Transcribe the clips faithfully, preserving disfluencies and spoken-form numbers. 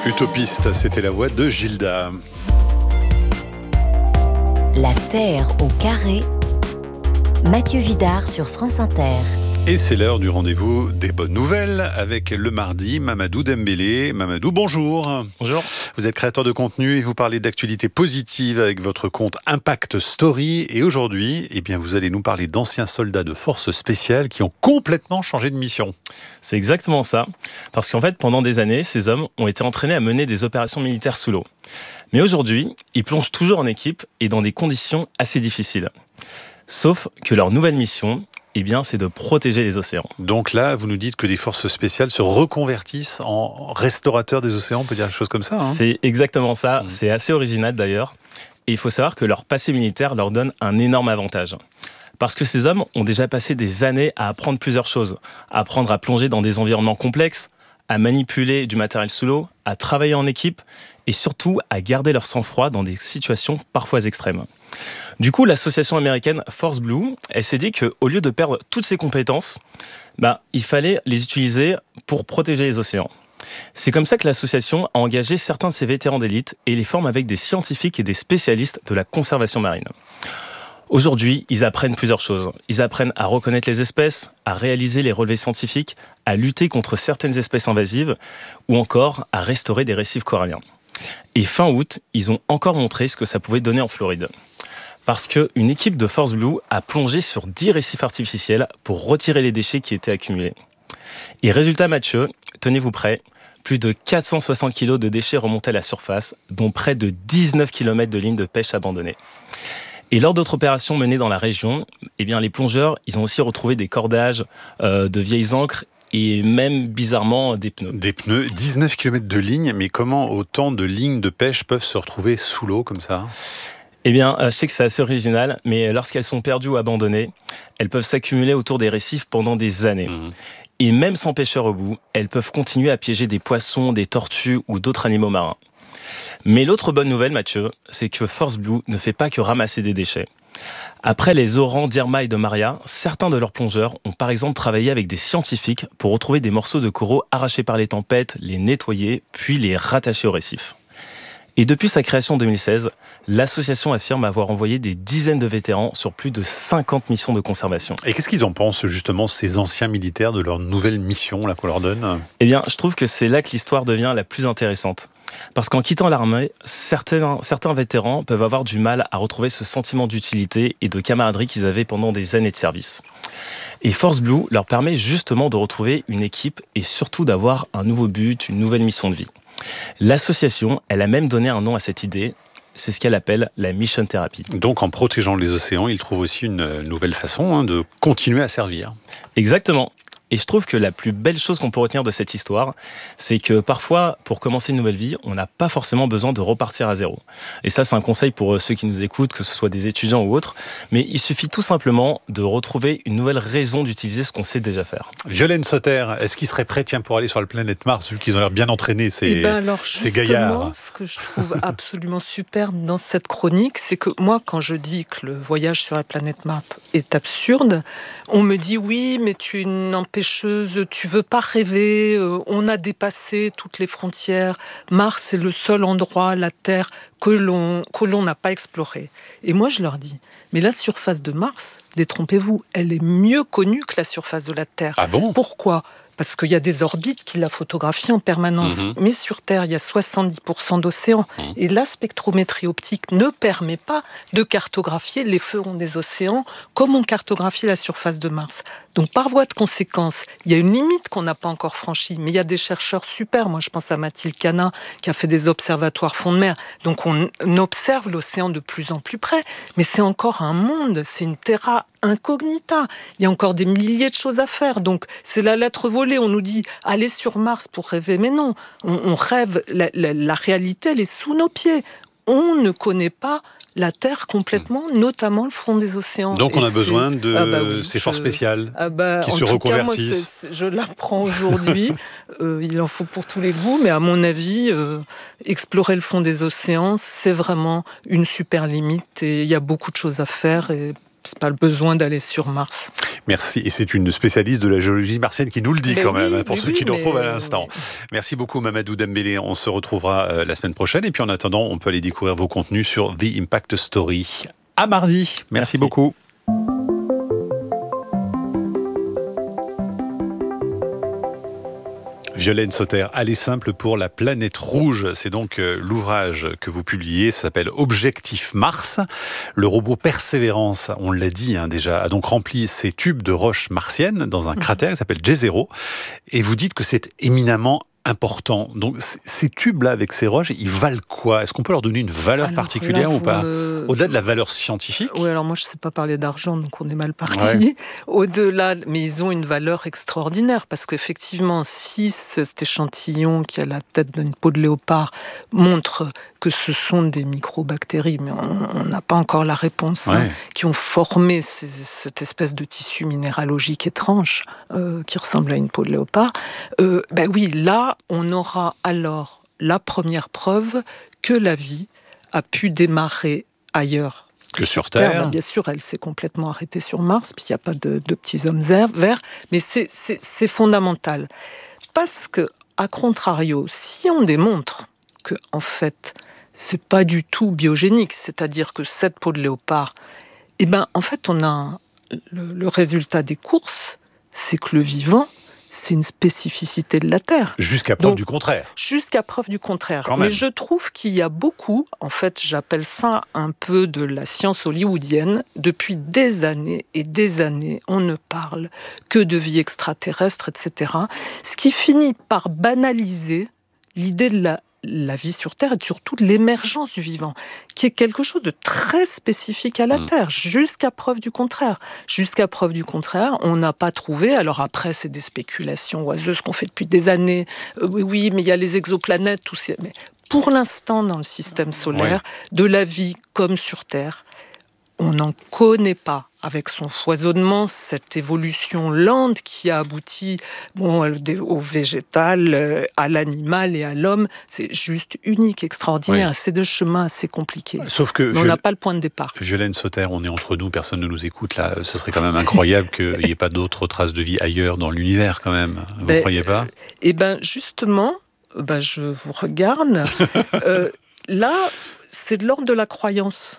Utopiste, c'était la voix de Gilda. La Terre au carré, Mathieu Vidard sur France Inter. Et c'est l'heure du rendez-vous des bonnes nouvelles avec le mardi, Mamadou Dembélé. Mamadou, bonjour. Bonjour. Vous êtes créateur de contenu et vous parlez d'actualité positive avec votre compte Impact Story. Et aujourd'hui, eh bien, vous allez nous parler d'anciens soldats de forces spéciales qui ont complètement changé de mission. C'est exactement ça. Parce qu'en fait, pendant des années, ces hommes ont été entraînés à mener des opérations militaires sous l'eau. Mais aujourd'hui, ils plongent toujours en équipe et dans des conditions assez difficiles. Sauf que leur nouvelle mission, eh bien, c'est de protéger les océans. Donc là, vous nous dites que des forces spéciales se reconvertissent en restaurateurs des océans, on peut dire des choses comme ça, hein ? C'est exactement ça. Mmh. C'est assez original d'ailleurs. Et il faut savoir que leur passé militaire leur donne un énorme avantage. Parce que ces hommes ont déjà passé des années à apprendre plusieurs choses. Apprendre à plonger dans des environnements complexes, à manipuler du matériel sous l'eau, à travailler en équipe et surtout à garder leur sang-froid dans des situations parfois extrêmes. Du coup, l'association américaine Force Blue, elle s'est dit qu'au lieu de perdre toutes ces compétences, bah, il fallait les utiliser pour protéger les océans. C'est comme ça que l'association a engagé certains de ses vétérans d'élite et les forme avec des scientifiques et des spécialistes de la conservation marine. Aujourd'hui, ils apprennent plusieurs choses. Ils apprennent à reconnaître les espèces, à réaliser les relevés scientifiques, à lutter contre certaines espèces invasives ou encore à restaurer des récifs coralliens. Et fin août, ils ont encore montré ce que ça pouvait donner en Floride. Parce qu'une équipe de Force Blue a plongé sur dix récifs artificiels pour retirer les déchets qui étaient accumulés. Et résultat Mathieu, tenez-vous prêts, plus de quatre cent soixante kilos de déchets remontaient à la surface, dont près de dix-neuf kilomètres de lignes de pêche abandonnées. Et lors d'autres opérations menées dans la région, eh bien, les plongeurs ils ont aussi retrouvé des cordages, euh, de vieilles ancres et même bizarrement des pneus. Des pneus, dix-neuf kilomètres de ligne, mais comment autant de lignes de pêche peuvent se retrouver sous l'eau comme ça ? Eh bien, je sais que c'est assez original, mais lorsqu'elles sont perdues ou abandonnées, elles peuvent s'accumuler autour des récifs pendant des années. Mmh. Et même sans pêcheurs au bout, elles peuvent continuer à piéger des poissons, des tortues ou d'autres animaux marins. Mais l'autre bonne nouvelle, Mathieu, c'est que Force Blue ne fait pas que ramasser des déchets. Après les orans d'Irma et de Maria, certains de leurs plongeurs ont par exemple travaillé avec des scientifiques pour retrouver des morceaux de coraux arrachés par les tempêtes, les nettoyer, puis les rattacher au récif. Et depuis sa création en deux mille seize, l'association affirme avoir envoyé des dizaines de vétérans sur plus de cinquante missions de conservation. Et qu'est-ce qu'ils en pensent justement, ces anciens militaires, de leur nouvelle mission là, qu'on leur donne ? Eh bien, je trouve que c'est là que l'histoire devient la plus intéressante. Parce qu'en quittant l'armée, certains, certains vétérans peuvent avoir du mal à retrouver ce sentiment d'utilité et de camaraderie qu'ils avaient pendant des années de service. Et Force Blue leur permet justement de retrouver une équipe et surtout d'avoir un nouveau but, une nouvelle mission de vie. L'association, elle a même donné un nom à cette idée, c'est ce qu'elle appelle la Mission Therapy. Donc en protégeant les océans, ils trouvent aussi une nouvelle façon hein, de continuer à servir. Exactement. Et je trouve que la plus belle chose qu'on peut retenir de cette histoire, c'est que parfois, pour commencer une nouvelle vie, on n'a pas forcément besoin de repartir à zéro. Et ça, c'est un conseil pour ceux qui nous écoutent, que ce soit des étudiants ou autres. Mais il suffit tout simplement de retrouver une nouvelle raison d'utiliser ce qu'on sait déjà faire. Violaine Sauter, est-ce qu'ils seraient prêts tiens, pour aller sur la planète Mars, vu qu'ils ont l'air bien entraînés, ces, eh ben alors, ces gaillards ? Ce que je trouve absolument superbe dans cette chronique, c'est que moi, quand je dis que le voyage sur la planète Mars est absurde, on me dit oui, mais tu es une empêcheuse, tu veux pas rêver, euh, on a dépassé toutes les frontières, Mars est le seul endroit, la Terre, que l'on, que l'on n'a pas exploré. Et moi je leur dis, mais la surface de Mars, détrompez-vous, elle est mieux connue que la surface de la Terre. Ah bon ? Pourquoi ? Parce qu'il y a des orbites qui la photographient en permanence. Mmh. Mais sur Terre, il y a soixante-dix pour cent d'océans. Mmh. Et la spectrométrie optique ne permet pas de cartographier les fonds des océans comme on cartographie la surface de Mars. Donc, par voie de conséquence, il y a une limite qu'on n'a pas encore franchie. Mais il y a des chercheurs super. Moi, je pense à Mathilde Canin, qui a fait des observatoires fond de mer. Donc, on observe l'océan de plus en plus près. Mais c'est encore un monde. C'est une terra incognita. Il y a encore des milliers de choses à faire. Donc, c'est la lettre volée. On nous dit, allez sur Mars pour rêver. Mais non, on, on rêve. La, la, la réalité, elle est sous nos pieds. On ne connaît pas la Terre complètement, mmh. notamment le fond des océans. Donc, on Et a besoin de ah bah oui, ces je... forces spéciales ah bah, qui se reconvertissent. Cas, moi, c'est, c'est, je l'apprends aujourd'hui. euh, il en faut pour tous les goûts. Mais à mon avis, euh, explorer le fond des océans, c'est vraiment une super limite. Et il y a beaucoup de choses à faire. Et c'est pas le besoin d'aller sur Mars. Merci. Et c'est une spécialiste de la géologie martienne qui nous le dit mais quand oui, même, pour ceux oui, qui nous mais... retrouvent à l'instant. Merci beaucoup Mamadou Dembélé. On se retrouvera euh, la semaine prochaine. Et puis en attendant, on peut aller découvrir vos contenus sur The Impact Story. À mardi. Merci, Merci. beaucoup. Violaine Sauter, Aller simple pour la planète rouge. C'est donc euh, l'ouvrage que vous publiez, ça s'appelle Objectif Mars. Le robot Persévérance, on l'a dit hein, déjà, a donc rempli ces tubes de roches martiennes dans un cratère qui s'appelle J zéro. Et vous dites que c'est éminemment important. Donc ces tubes-là avec ces roches, ils valent quoi? Est-ce qu'on peut leur donner une valeur alors, particulière là, ou pas me... Au-delà de la valeur scientifique? Oui, alors moi je ne sais pas parler d'argent, donc on est mal parti. Ouais. Au-delà, mais ils ont une valeur extraordinaire parce qu'effectivement, si cet échantillon qui a la tête d'une peau de léopard montre que ce sont des microbactéries, mais on n'a pas encore la réponse, ouais. hein, qui ont formé ces, cette espèce de tissu minéralogique étrange euh, qui ressemble à une peau de léopard, euh, ben oui, là, on aura alors la première preuve que la vie a pu démarrer ailleurs. Que sur Terre. Terre. Bien sûr, elle s'est complètement arrêtée sur Mars, puis il n'y a pas de, de petits hommes verts, mais c'est, c'est, c'est fondamental. Parce que, à contrario, si on démontre que, en fait, c'est pas du tout biogénique, c'est-à-dire que cette peau de léopard, eh ben, en fait, on a le, le résultat des courses, c'est que le vivant, c'est une spécificité de la Terre. Jusqu'à preuve Donc, du contraire. Jusqu'à preuve du contraire. Mais je trouve qu'il y a beaucoup, en fait, j'appelle ça un peu de la science hollywoodienne. Depuis des années et des années, on ne parle que de vie extraterrestre, et cetera. Ce qui finit par banaliser l'idée de la la vie sur Terre et surtout l'émergence du vivant, qui est quelque chose de très spécifique à la mmh. Terre, jusqu'à preuve du contraire. Jusqu'à preuve du contraire, on n'a pas trouvé, alors après c'est des spéculations oiseuses qu'on fait depuis des années, euh, oui, oui, mais il y a les exoplanètes, tout ça. Mais pour l'instant, dans le système solaire, oui. de la vie comme sur Terre, on n'en connaît pas, avec son foisonnement, cette évolution lente qui a abouti bon, au végétal, à l'animal et à l'homme. C'est juste unique, extraordinaire. Oui. C'est des chemins assez compliqués. Sauf que Mais on n'a pas le point de départ. Violaine Sauter, on est entre nous, personne ne nous écoute là. Ce serait quand même incroyable qu'il n'y ait pas d'autres traces de vie ailleurs dans l'univers quand même. Vous ne ben, croyez pas? Eh bien justement, ben, je vous regarde. euh, là, c'est de l'ordre de la croyance.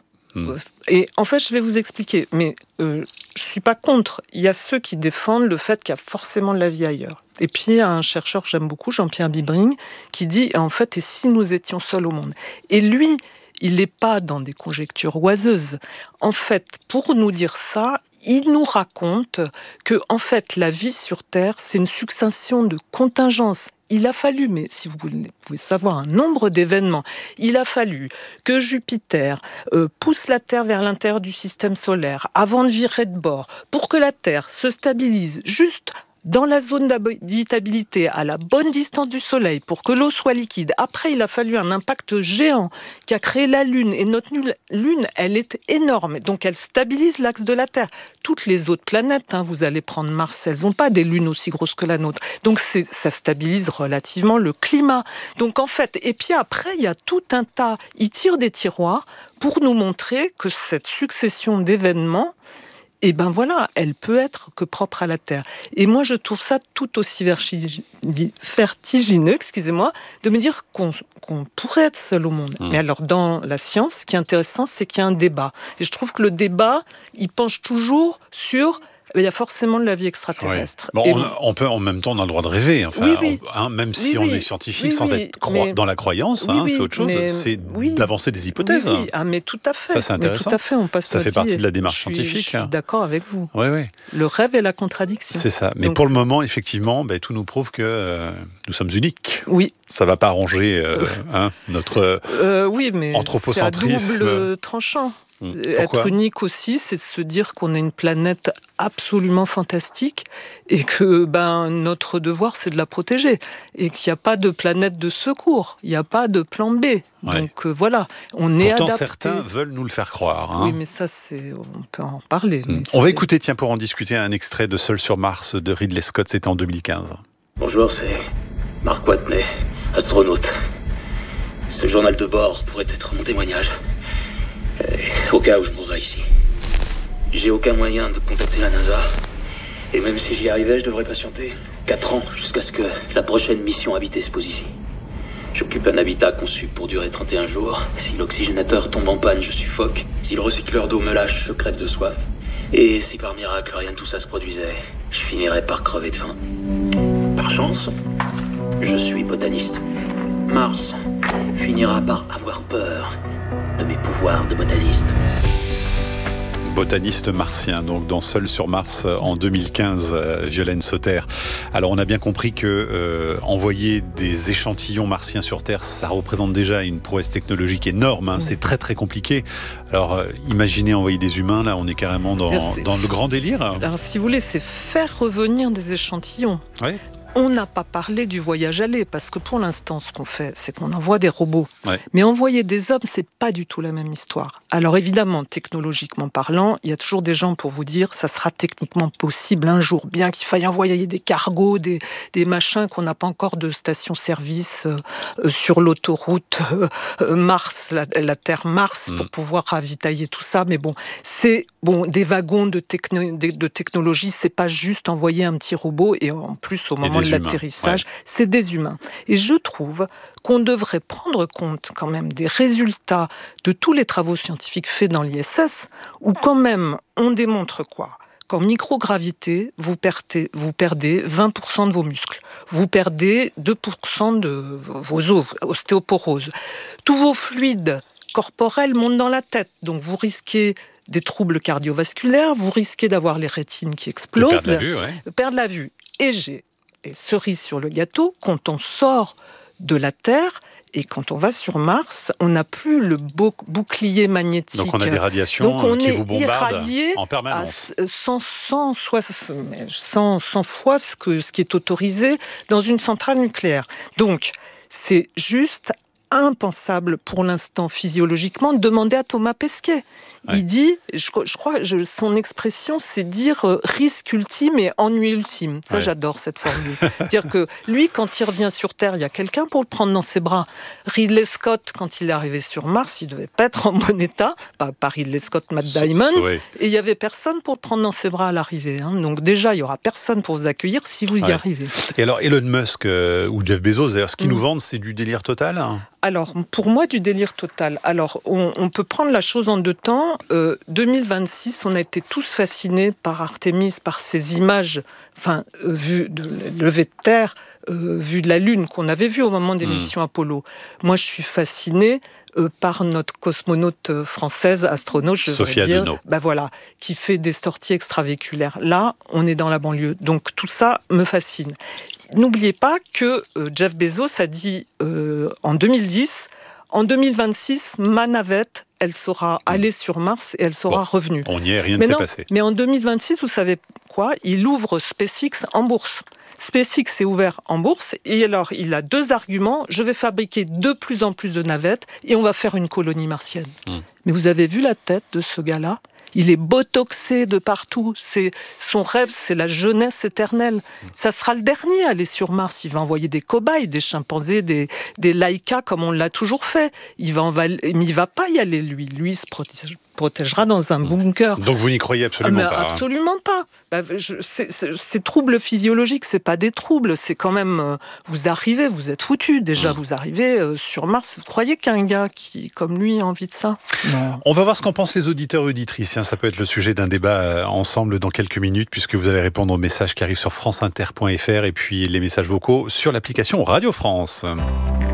Et en fait, je vais vous expliquer, mais euh, je ne suis pas contre. Il y a ceux qui défendent le fait qu'il y a forcément de la vie ailleurs. Et puis, il y a un chercheur que j'aime beaucoup, Jean-Pierre Bibring, qui dit, en fait, et si nous étions seuls au monde? Et lui, il n'est pas dans des conjectures oiseuses. En fait, pour nous dire ça, il nous raconte que, en fait, la vie sur Terre, c'est une succession de contingences. Il a fallu, mais si vous pouvez savoir un nombre d'événements, il a fallu que Jupiter euh, pousse la Terre vers l'intérieur du système solaire avant de virer de bord, pour que la Terre se stabilise juste dans la zone d'habitabilité, à la bonne distance du Soleil, pour que l'eau soit liquide. Après, il a fallu un impact géant qui a créé la Lune. Et notre Lune, elle est énorme. Donc, elle stabilise l'axe de la Terre. Toutes les autres planètes, hein, vous allez prendre Mars, elles n'ont pas des lunes aussi grosses que la nôtre. Donc, c'est, ça stabilise relativement le climat. Donc, en fait, et puis après, il y a tout un tas. Ils tirent des tiroirs pour nous montrer que cette succession d'événements, et ben voilà, elle peut être que propre à la Terre. Et moi, je trouve ça tout aussi vertigineux, excusez-moi, de me dire qu'on, qu'on pourrait être seul au monde. Mmh. Mais alors, dans la science, ce qui est intéressant, c'est qu'il y a un débat. Et je trouve que le débat, il penche toujours sur... Il y a forcément de la vie extraterrestre. Oui. Bon, on, on peut, en même temps, on a le droit de rêver. Enfin, oui, oui. On, hein, même si oui, on est scientifique, oui, sans oui, être cro- dans la croyance, hein, c'est autre chose. C'est oui, d'avancer des hypothèses. Oui, oui. Ah, mais tout à fait. Ça, c'est intéressant. Mais tout à fait. On passe ça fait partie et... de la démarche je suis, scientifique. Je suis d'accord avec vous. Oui, oui. Le rêve et la contradiction. C'est ça. Mais Donc, pour le moment, effectivement, ben, tout nous prouve que euh, nous sommes uniques. Oui. Ça ne va pas arranger euh, hein, notre euh, oui, mais anthropocentrisme. C'est à double tranchant. Pourquoi? Être unique aussi, c'est de se dire qu'on est une planète absolument fantastique et que ben, notre devoir, c'est de la protéger. Et qu'il n'y a pas de planète de secours, il n'y a pas de plan B. Ouais. Donc euh, voilà, on est Pourtant, adapté. certains veulent nous le faire croire. Hein. Oui, mais ça, c'est... on peut en parler. Mais on c'est... va écouter, tiens, pour en discuter, un extrait de Seul sur Mars de Ridley Scott, c'était en deux mille quinze. Bonjour, c'est Mark Watney, astronaute. Ce journal de bord pourrait être mon témoignage. Euh, au cas où je mourrais ici. J'ai J'ai aucun moyen de contacter la NASA. Et même si j'y arrivais, je devrais patienter quatre ans jusqu'à ce que la prochaine mission habitée se pose ici. J'occupe un habitat conçu pour durer trente et un jours. Si l'oxygénateur tombe en panne, je suffoque. Si le recycleur d'eau me lâche, je crève de soif. Et si par miracle rien de tout ça se produisait, je finirais par crever de faim. Par chance, je suis botaniste. Mars finira par avoir peur de mes pouvoirs de botaniste. Botaniste martien, donc dans Seul sur Mars en deux mille quinze, euh, Violaine Sauter. Alors on a bien compris que euh, envoyer des échantillons martiens sur Terre, ça représente déjà une prouesse technologique énorme, hein. C'est très très compliqué. Alors euh, imaginez envoyer des humains, là on est carrément dans, dans le grand délire. Alors si vous voulez, c'est faire revenir des échantillons. Ouais. On n'a pas parlé du voyage aller, parce que pour l'instant, ce qu'on fait, c'est qu'on envoie des robots. Ouais. Mais envoyer des hommes, c'est pas du tout la même histoire. Alors évidemment, technologiquement parlant, il y a toujours des gens pour vous dire ça sera techniquement possible un jour, bien qu'il faille envoyer des cargos, des, des machins qu'on n'a pas encore de station-service euh, sur l'autoroute euh, Mars, la, la Terre Mars, mmh. pour pouvoir ravitailler tout ça. Mais bon, c'est bon des wagons de, techno, de, de technologie, c'est pas juste envoyer un petit robot, et en plus au moment de l'atterrissage, ouais. c'est des humains. Et je trouve qu'on devrait prendre compte quand même des résultats de tous les travaux scientifiques faits dans l'I S S, où quand même on démontre quoi ? Qu'en microgravité, vous perdez, vous perdez vingt pour cent de vos muscles, vous perdez deux pour cent de vos os, ostéoporose. Tous vos fluides corporels montent dans la tête, donc vous risquez des troubles cardiovasculaires, vous risquez d'avoir les rétines qui explosent, perdre la vue, ouais. perdre la vue. Et j'ai Et cerise sur le gâteau, quand on sort de la Terre et quand on va sur Mars, on n'a plus le bouclier magnétique. Donc on a des radiations Donc on qui est vous bombardent irradié en permanence. À cent, cent, cent, cent fois ce, que, ce qui est autorisé dans une centrale nucléaire. Donc c'est juste impensable pour l'instant physiologiquement de demander à Thomas Pesquet. Ouais. Il dit, je, je crois, je, son expression, c'est dire euh, risque ultime et ennui ultime. Ça, ouais. j'adore cette formule. Dire que lui, quand il revient sur Terre, il y a quelqu'un pour le prendre dans ses bras. Ridley Scott, quand il est arrivé sur Mars, il devait pas être en bon état. Pas, pas Ridley Scott, Matt Damon. Ouais. Et il y avait personne pour le prendre dans ses bras à l'arrivée. Hein. Donc déjà, il y aura personne pour vous accueillir si vous y ouais. arrivez. Et alors, Elon Musk euh, ou Jeff Bezos, d'ailleurs, ce qu'ils mmh. nous vendent, c'est du délire total, hein. Alors, pour moi, du délire total. Alors, on, on peut prendre la chose en deux temps. Euh, deux mille vingt-six, on a été tous fascinés par Artemis, par ces images, enfin, euh, vues de levée de terre, euh, vues de la Lune, qu'on avait vues au moment des mmh. missions Apollo. Moi, je suis fascinée euh, par notre cosmonaute française, astronaute, je Sophia dire, Deneau. Ben voilà, qui fait des sorties extravéhiculaires. Là, on est dans la banlieue. Donc, tout ça me fascine. N'oubliez pas que euh, Jeff Bezos a dit euh, en deux mille dix, en deux mille vingt-six, ma navette, elle sera allée sur Mars et elle sera bon, revenue. On y est, rien ne s'est passé. Mais en deux mille vingt-six, vous savez quoi ? Il ouvre SpaceX en bourse. SpaceX est ouvert en bourse et alors il a deux arguments. Je vais fabriquer de plus en plus de navettes et on va faire une colonie martienne. Hum. Mais vous avez vu la tête de ce gars-là ? Il est botoxé de partout. C'est, son rêve, c'est la jeunesse éternelle. Ça sera le dernier à aller sur Mars. Il va envoyer des cobayes, des chimpanzés, des, des laïkas, comme on l'a toujours fait. Il va, mais il va pas y aller, lui. Lui, il se protège, protégera dans un bunker. Donc vous n'y croyez absolument ah, pas. Absolument pas. Bah, je, c'est, c'est, ces troubles physiologiques, c'est pas des troubles. C'est quand même... Euh, vous arrivez, vous êtes foutus. Déjà, mmh. vous arrivez euh, sur Mars. Vous croyez qu'un gars qui, comme lui, a envie de ça ? Non. On va voir ce qu'en pensent les auditeurs et auditrices. Ça peut être le sujet d'un débat ensemble dans quelques minutes, puisque vous allez répondre aux messages qui arrivent sur franceinter point f r et puis les messages vocaux sur l'application Radio France.